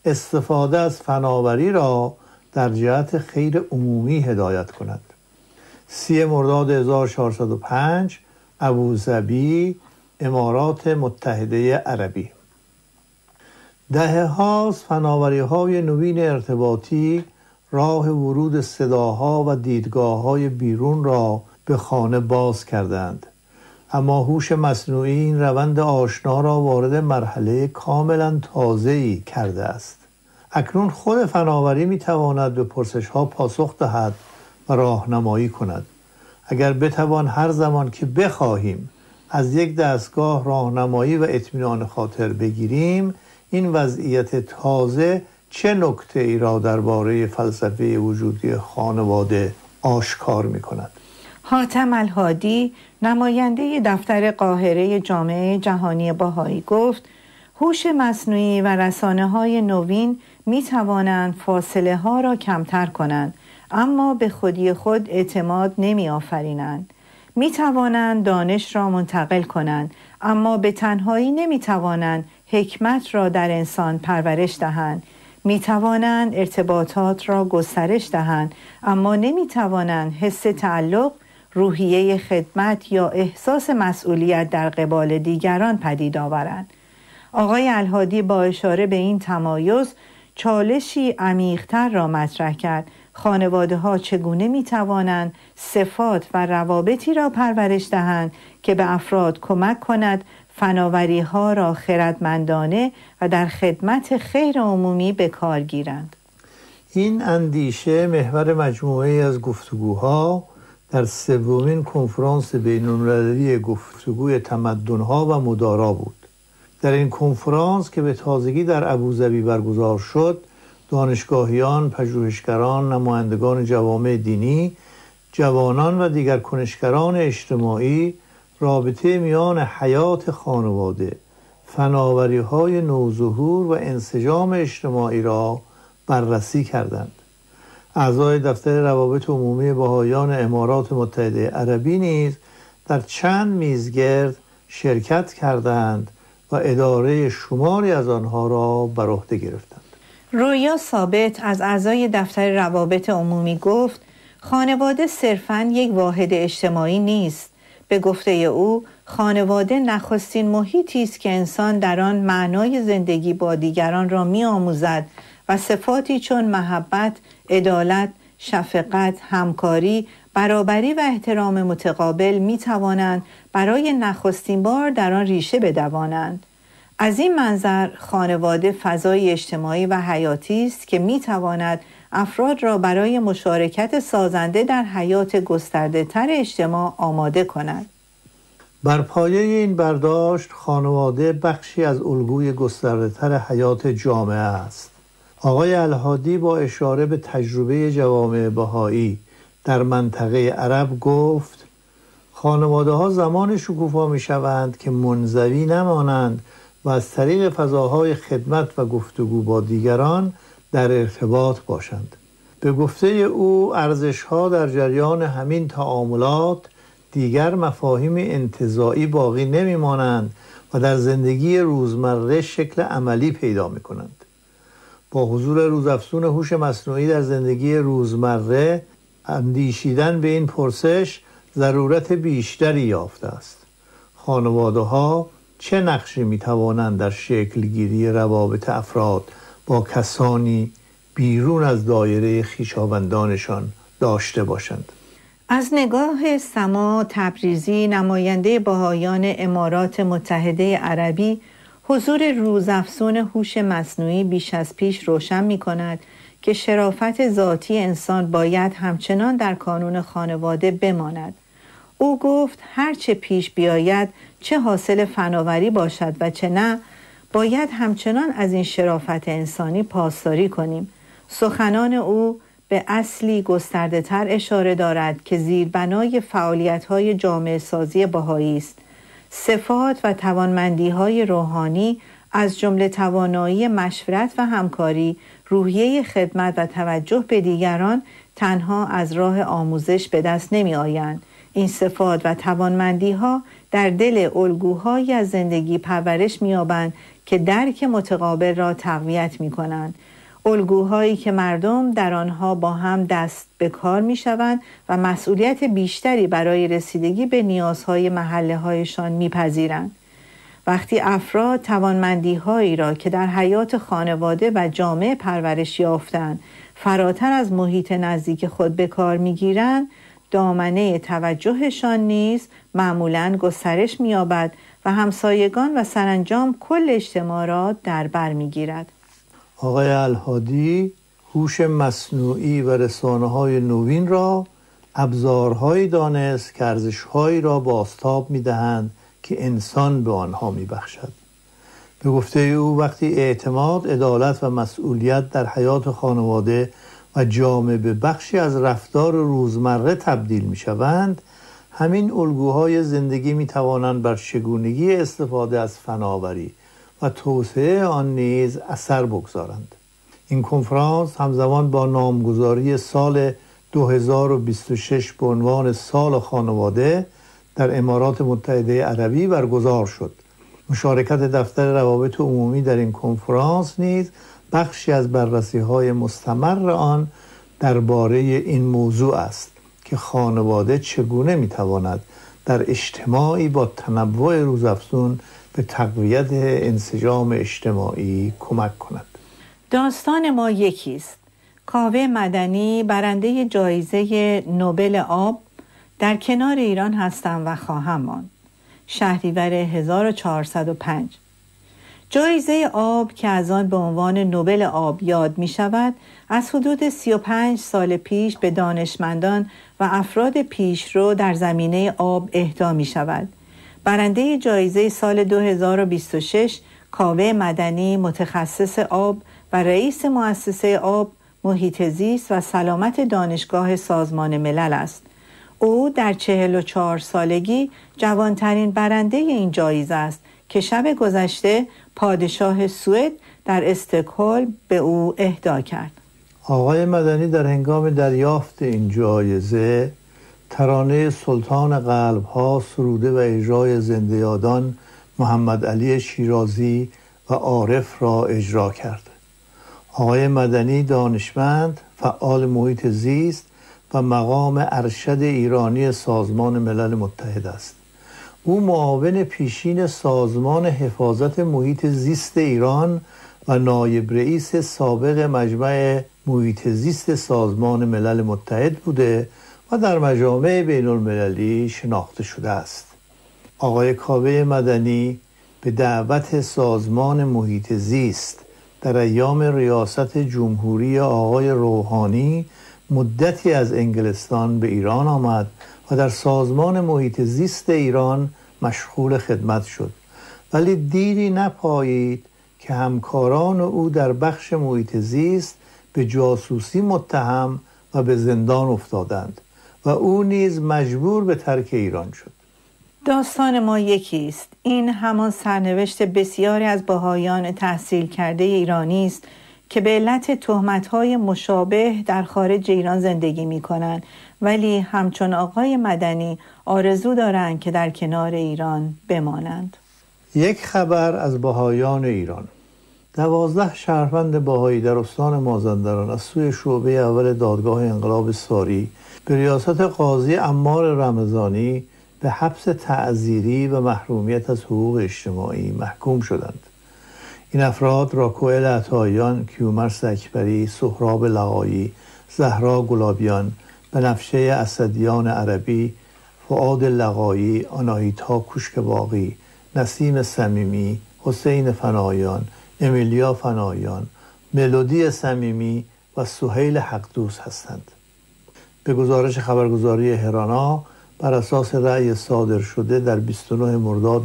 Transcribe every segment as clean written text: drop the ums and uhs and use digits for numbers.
استفاده از فناوری را در جهت خیر عمومی هدایت کند. 30 مرداد 1405 ابوظبی، امارات متحده عربی. دهه‌هاست فناوری‌های نوین ارتباطی راه ورود صداها و دیدگاه‌های بیرون را به خانه باز کردند، اما هوش مصنوعی این روند آشنا را وارد مرحله کاملا تازه‌ای کرده است. اکنون خود فناوری می‌تواند به پرسش‌ها پاسخ دهد و راهنمایی کند. اگر بتوان هر زمان که بخواهیم از یک دستگاه راهنمایی و اطمینان خاطر بگیریم، این وضعیت تازه چه نکته‌ای را درباره فلسفه وجودی خانواده آشکار می‌کند؟ حاتم الهادی، نماینده دفتر قاهره جامعه جهانی بهایی، گفت هوش مصنوعی و رسانه‌های نوین می‌توانند فاصله‌ها را کمتر کنند، اما به خودی خود اعتماد نمی‌آفرینند. می‌توانند دانش را منتقل کنند، اما به تنهایی نمی‌توانند حکمت را در انسان پرورش دهند. می‌توانند ارتباطات را گسترش دهند، اما نمی‌توانند حس تعلق، روحیه خدمت یا احساس مسئولیت در قبال دیگران پدید آورند. آقای الهادی با اشاره به این تمایز چالشی عمیق‌تر را مطرح کرد. خانواده‌ها چگونه می‌توانند صفات و روابطی را پرورش دهند که به افراد کمک کند فناوری‌ها را خردمندانه و در خدمت خیر عمومی به کار گیرند. این اندیشه محور مجموعه‌ای از گفتگوها در 3مین کنفرانس بین‌المللی گفتگوی تمدن‌ها و مدارا بود. در این کنفرانس که به تازگی در ابوظبی برگزار شد، دانشگاهیان، پژوهشگران، نمایندگان جوامع دینی، جوانان و دیگر کنشگران اجتماعی رابطه میان حیات خانواده، فناوری‌های نوظهور و انسجام اجتماعی را بررسی کردند. اعضای دفتر روابط عمومی بهائیان امارات متحده عربی نیز در چند میزگرد شرکت کردند و اداره شماری از آنها را بر عهده گرفتند. رویا ثابت از اعضای دفتر روابط عمومی گفت خانواده صرفاً یک واحد اجتماعی نیست. به گفته او، خانواده نخستین محیطی است که انسان در آن معنای زندگی با دیگران را می‌آموزد و صفاتی چون محبت، عدالت، شفقت، همکاری، برابری و احترام متقابل می‌توانند برای نخستین بار در آن ریشه بدوانند. از این منظر خانواده فضای اجتماعی و حیاتی است که می‌تواند افراد را برای مشارکت سازنده در حیات گسترده‌تر اجتماع آماده کند. بر پایه این برداشت خانواده بخشی از الگوی گسترده‌تر حیات جامعه است. آقای الهادی با اشاره به تجربه جوامع بهایی در منطقه عرب گفت خانواده‌ها زمان شکوفا می‌شوند که منزوی نمانند و از طریق فضاهای خدمت و گفتگو با دیگران در ارتباط باشند. به گفته او ارزش‌ها در جریان همین تعاملات دیگر مفاهیم انتزاعی باقی نمی‌مانند و در زندگی روزمره شکل عملی پیدا می‌کنند. با حضور روزافزون هوش مصنوعی در زندگی روزمره، اندیشیدن به این پرسش ضرورت بیشتری یافته است. خانواده‌ها چه نقشی می‌توانند در شکل‌گیری روابط افراد با کسانی بیرون از دایره خویشاوندانشان داشته باشند؟ از نگاه سما تبریزی، نماینده بهائیان امارات متحده عربی، حضور روزافزون هوش مصنوعی بیش از پیش روشن می‌کند که شرافت ذاتی انسان باید همچنان در کانون خانواده بماند. او گفت هرچه پیش بیاید، چه حاصل فناوری باشد و چه نه، باید همچنان از این شرافت انسانی پاسداری کنیم. سخنان او به اصلی گسترده‌تر اشاره دارد که زیربنای فعالیت‌های جامعه سازی بهایی است. صفات و توانمندی‌های روحانی از جمله توانایی مشورت و همکاری، روحیه خدمت و توجه به دیگران تنها از راه آموزش به دست نمی‌آیند. این صفات و توانمندی‌ها در دل الگوهایی از زندگی پرورش می‌یابند که درک متقابل را تقویت می کنند. الگوهایی که مردم در آنها با هم دست به کار می شوند و مسئولیت بیشتری برای رسیدگی به نیازهای محله هایشان می پذیرند. وقتی افراد توانمندی هایی را که در حیات خانواده و جامعه پرورش یافتند فراتر از محیط نزدیک خود به کار می گیرند، دامنه توجهشان نیز معمولاً گسترش می یابد و همسایگان و سرانجام کل اجتماع را در بر می گیرد. آقای الهادی هوش مصنوعی و رسانه‌های نوین را ابزارهایی دانست که ارزش‌هایی را بازتاب می‌دهند که انسان به آنها می‌بخشد. به گفته او وقتی اعتماد، عدالت و مسئولیت در حیات خانواده و جامعه به بخشی از رفتار روزمره تبدیل می‌شوند، همین الگوهای زندگی می‌توانند بر چگونگی استفاده از فناوری و توسعه آن نیز اثر بگذارند. این کنفرانس همزمان با نامگذاری سال 2026 به عنوان سال خانواده در امارات متحده عربی برگزار شد. مشارکت دفتر روابط عمومی در این کنفرانس نیز بخشی از بررسی‌های مستمر آن درباره این موضوع است که خانواده چگونه می‌تواند در اجتماعی با تنوع روزافزون به تقویت انسجام اجتماعی کمک کند. داستان ما یکیست. کاوه مدنی برنده جایزه نوبل آب در کنار ایران هستم و خواهم ماند. شهریور 1405. جایزه آب که از آن به عنوان نوبل آب یاد می شود، از حدود 35 سال پیش به دانشمندان و افراد پیشرو در زمینه آب اهدا می شود. برنده جایزه سال 2026 کاوه مدنی، متخصص آب و رئیس مؤسسه آب، محیط زیست و سلامت دانشگاه سازمان ملل است. او در 44 سالگی جوانترین برنده این جایزه است که شب گذشته پادشاه سوئد در استکهلم به او اهدا کرد. آقای مدنی در هنگام دریافت این جایزه ترانه سلطان قلب‌ها سروده و اجرای زنده یادان محمد علی شیرازی و عارف را اجرا کرد. آقای مدنی دانشمند، فعال محیط زیست و مقام ارشد ایرانی سازمان ملل متحد است. او معاون پیشین سازمان حفاظت محیط زیست ایران و نایب رئیس سابق مجمع محیط زیست سازمان ملل متحد بوده و در مجامع بین المللی شناخته شده است. آقای کاوه مدنی به دعوت سازمان محیط زیست در ایام ریاست جمهوری آقای روحانی مدتی از انگلستان به ایران آمد و در سازمان محیط زیست ایران مشغول خدمت شد، ولی دیری نپایید که همکاران او در بخش محیط زیست به جاسوسی متهم و به زندان افتادند و او نیز مجبور به ترک ایران شد. داستان ما یکیست. این همان سرنوشت بسیاری از بهائیان تحصیل کرده ایرانی است که به علت تهمت‌های مشابه در خارج ایران زندگی می‌کنند، ولی همچون آقای مدنی آرزو دارند که در کنار ایران بمانند. یک خبر از بهائیان ایران. 12 شهروند بهایی در استان مازندران از سوی شعبه اول دادگاه انقلاب ساری به ریاست قاضی عمار رمضانی به حبس تعزیری و محرومیت از حقوق اجتماعی محکوم شدند. این افراد راکوئل عطاییان، کیومرث اکبری، سهراب لقایی، زهرا گلابیان، بنفشه اسدیان عربی، فؤاد لقایی، آناهیتا کوشکباقی، نسیم صمیمی، حسین فنایان، امیلیا فنایان، ملودی صمیمی و سهیل حقدوست هستند. به گزارش خبرگزاری هرانا بر اساس رأی صادر شده در 29 مرداد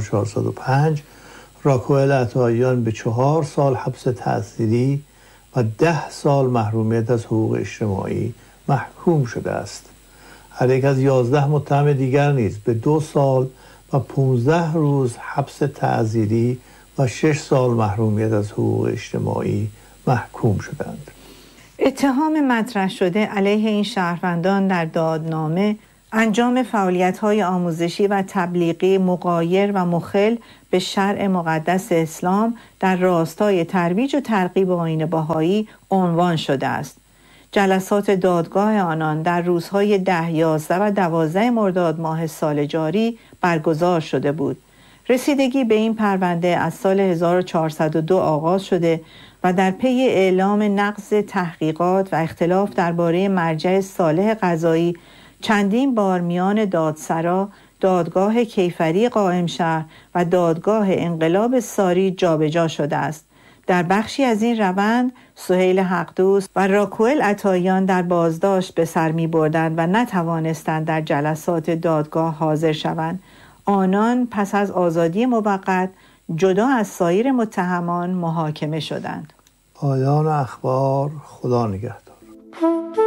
1405 راکوئل عطاییان به 4 سال حبس تعزیری و 10 سال محرومیت از حقوق اجتماعی محکوم شده است. هر یک از 11 متهم دیگر نیز به 2 سال و 15 روز حبس تعزیری و 6 سال محرومیت از حقوق اجتماعی محکوم شدند. اتهام مطرح شده علیه این شهروندان در دادنامه انجام فعالیت‌های آموزشی و تبلیغی مغایر و مخل به شرع مقدس اسلام در راستای ترویج و ترغیب آیین بهایی عنوان شده است. جلسات دادگاه آنان در روزهای 10، 11 و 12 مرداد ماه سال جاری برگزار شده بود. رسیدگی به این پرونده از سال 1402 آغاز شده و در پی اعلام نقض تحقیقات و اختلاف درباره مرجع صالح قضایی چندین بار میان دادسرا، دادگاه کیفری قائم شهر و دادگاه انقلاب ساری جابجا شده است. در بخشی از این روند سهیل حقدوست و راکوئل عطاییان در بازداشت به سر می بردند و نتوانستند در جلسات دادگاه حاضر شوند. آنان پس از آزادی موقت جدا از سایر متهمان محاکمه شدند. پایان اخبار. خدا نگهدار.